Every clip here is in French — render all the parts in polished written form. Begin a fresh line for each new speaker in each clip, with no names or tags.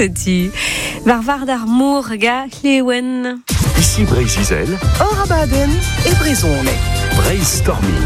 Petit. Varvar d'Armour, ga Lewen.
Ici Brézizel,
Orabaden et Brézonne.
Brainstorming.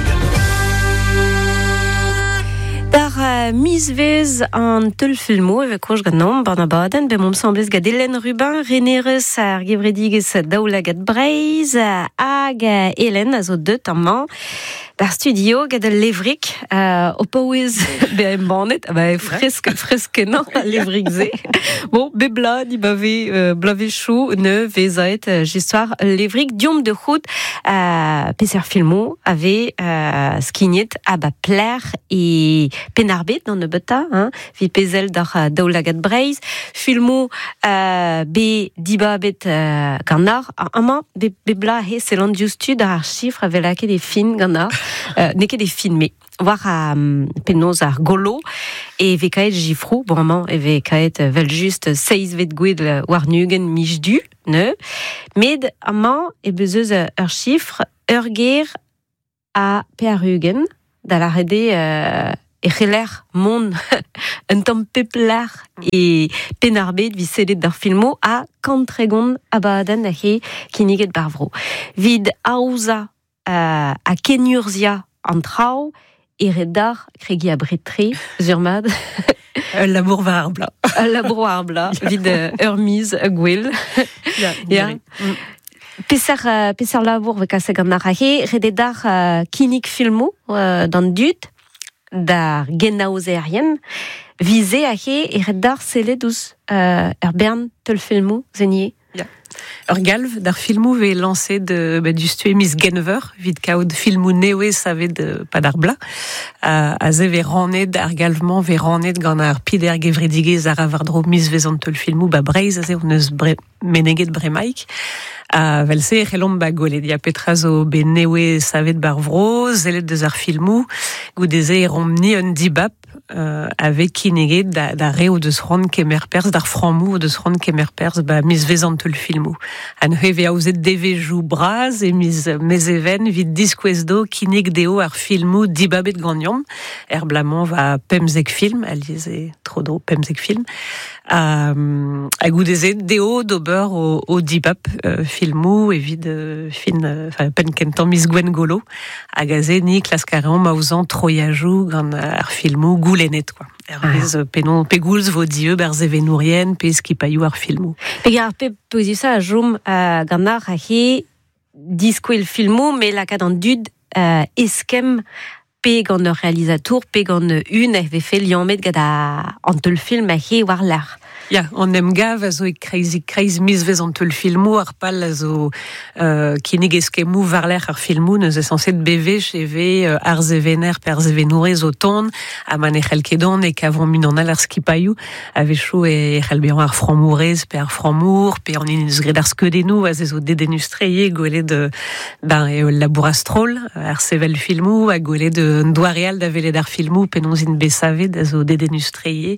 Dar misvez an teul filmo evek koch ganom Barnabaden, be mom semblez gad Hélène Rubin, renerez ar gevredigez daoulagad Breiz, hag Hélène a zo deut amman dar studio gad levrik, o paouez be embanet, fresk non, levrik ze. Bon, be blad, i blave chou, ne vezaet j'histoire levrik, diom de chout, peser filmo, ave skignet a ba pler e penarbet dans ne beta, vi pezel dar daoulagad Breiz, filmo be diba bet ganar, ama be bla he selant justu dar chifre ave lake des fin ganar, ne ket des fin me. War penoz ar golo, e ve kaet jifrou, vraiment, e ve kaet vel just 6 vet gwed war nugen mij du, ne? Med ama e bezeuz ur chifre, ur ger a pe ar hugen, da la rede e c'heller mon un tamm pepler e penarbet vi sedet d'ar filmo a kantregont abaden a he kiniget barvro. Vid aouza a kenurzia an trao e redar kregi a bretre zurmad
Labour var bla.
Labour war bla, vid ur miz a gwell. Ya. Peser labour ve kaseg an ar a he, rededar kinik filmo dan dut, dar genaozerien, vize a he e redar seledus ur bern teul filmo zenie.
Ur galv d'ar filmou ve lancé du stue Miss Genver, vid kaout filmou newe savet pa d'ar bla, a ze ve raned ar galvman ve raned gant ar pider gevredigez ar avardro Miss vezant teul filmou Breiz a ze on eus meneget bremaik. Vel se c'hellom golet ya petra zo be newe savet bar vro, zelet deus ar filmou, goudeze e rom ni un dibap, avec kineget da reo deus ron kemer pers, dar framou deus ron kemer pers, mis vezant teul filmou. An ve aouzet devejou braz e mis even vid diskouez do kinig deo ar filmou dibabet ganyom, blamant va pemzek film, alize tro do pemzek film, a goudeze deo d'ober o dibap filmou evit fin pen kentan Miss Gwen Golo a gaze ni klaskarean maouzan troiajou gant ar filmou goulenet quoi. Penon pegoulz vo dieu berzevenourien pe skipaiou ar filmou.
Pegar pe pozisa a jom gant ar a he diskouel filmou me laka dan dud eskem pe gant ur realizatour, pe gant un ve fe liamet gant an teul film a he war l'ar.
Ya, on em gav a zo e kreiz mis vezant teul filmou ar pal a zo kinig eskemou varler ar filmou neus e sanset bevech eve ar zevener per zevenourez o ton a man e c'helkedon e kavon munanal ar skipaiou a vechou e c'helbean ar framourez pe ar framour pe an in eus gred ar skedenou a ze zo dedenustreie golet e labour astrol ar sevel filmou a golet un doareal da velet ar filmou penon zin besavet a zo dedenustreie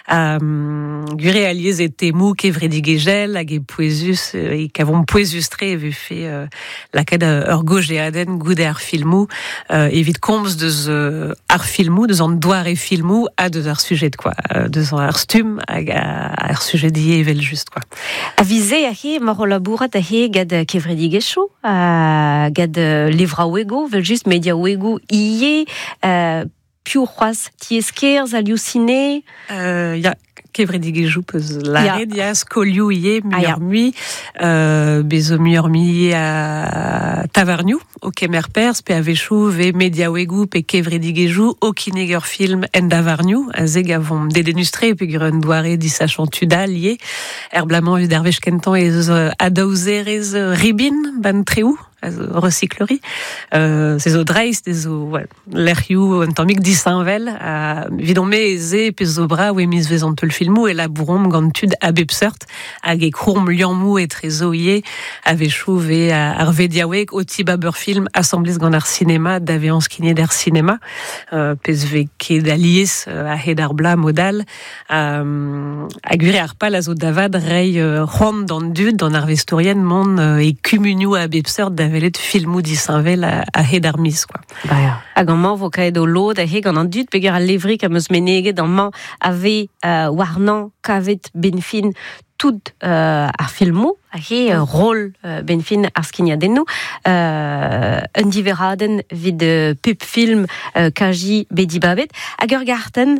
gure aliez et temou kevredigegel hag e poezus e kavon poezustre e fe lakad ur gojeaden goude ar filmou evit komz deus ar filmou, deus an doare filmou a deus ar sujet quoi, deus ar stum hag ar sujet die evel just quoi.
A vize a he mar o labourat a he gad kevredigechou, gad livra ouego, vel just media ouego ie, piou c'hoaz tieskerz aliousiné.
Ya kevredigejou peus laret, ya skolioù ie muiormi, bezo muiormi a tavarniou, o kemer pers, pe a vechou ve media ouegou pe kevredigejou o kineger film en davarniou, a zeg avon dedenustre pe gur un doare disachantuda lié, blamant vid ar vech kentan ez adaouzerez ribin ban treou, recyclerie, ces eaux dreiz, des eaux l'erriou un tammik disanvel, vidon me eze pe zo bra ou mis vezant teul filmou e labourom gant tud a bepseurt hag e krourm liammou et trezoie a vechou ve ar vediaouek o tibaber film assemblez gant ar cinema d'avean skigne d'ar cinema pez ve ket alies a hed ar bla modal a gure ar pal a zo davad rei c'hoant dan dud dan ar vestourien mon e kumunioù a bepseurt da navelet filmou disanvel a het ar mis, quoi.
Bah ja. Hag an man vo kaet o lod a he gant an dud peogwir a levrik am eus meneget an man ave warnan kavet ben fin tout ar filmou a he rol ben fin ar skignadennou un diveraden vid pub film kaji bedi babet hag ur garten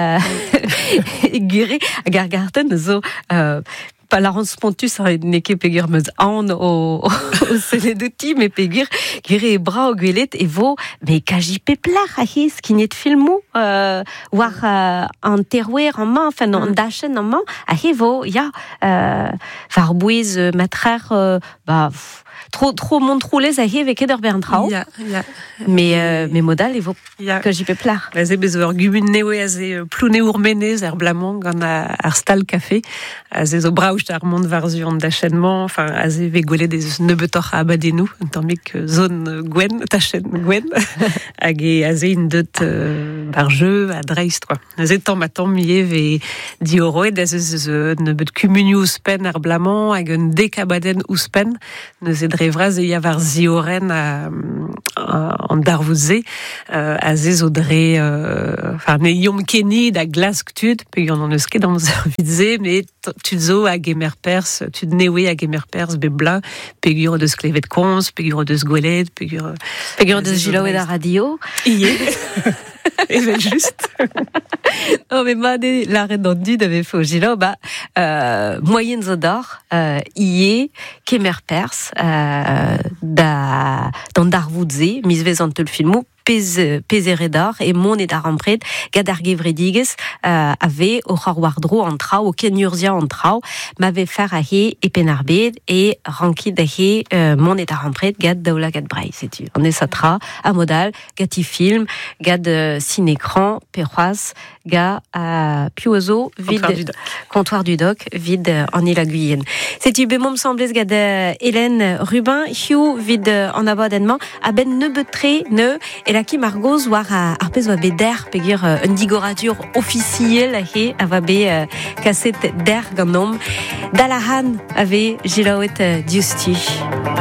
gure hag ar garten zo Laurence Pontus a neke peogwir meus an o seledouti, me peogwir gire e bra o gwelet e vo me kaji peplar a he skignet filmou war an terouer an man, enfin an dachen an man a he vo ya var bouez matrer trop montroulez a he veket ur berntrao me modal e vo kaji peplar
ze bezo ur gumun newe a ze ploune ourmenez ar blamont gant ar stal café a ze zo braoust ar mont varzu an dachennement, enfin a ze ve gwelet ez nebetor a abadennou un tammik zone gwen, tachen gwen hag a ze in deut bar jeu a dreist, quoi. A ze tamm mie ve di oroed a ze nebet kumunioù ouspen ar blamont hag un dek abaden ouspen ne ze drevraz e yav ar zioren an darvouze a ze zo dre enfin ne yom kenid a glask tud pe yon an eus ket an ur vidze me tud zo hag emer pers tud newe hag emer pers be bla pegur deus klevet komz, pegur deus gwelet, pegur
deus jilaouet a radio
ie evel just
oh mais ma de la redondu d'ave fo gilo moyen zo d'or ie kemer pers dans darvoudze mis vez an teul filmou pezeredor e mon et ar ampred gad ar gevredigez ave o c'horwardro an trao, o kenurzia an trao, m'ave fer a he e penarbed e rankid a he mon et ar ampred gad daola gad breiz, setu. An eus a tra, a modal, gad i film, gad sin-ekran, perroaz, gad piou ozo vid comptoir du doc, vid an ila Guyenne. Setu, be mom semblez gad Hélène Rubin, hiou vid an abadenman, a ben nebetre ne et la ki margoz war ar pez va bet der peogwir un digoratur officiel a he a va bet kaset der gant nom. Da la han ave jilaouet diusti.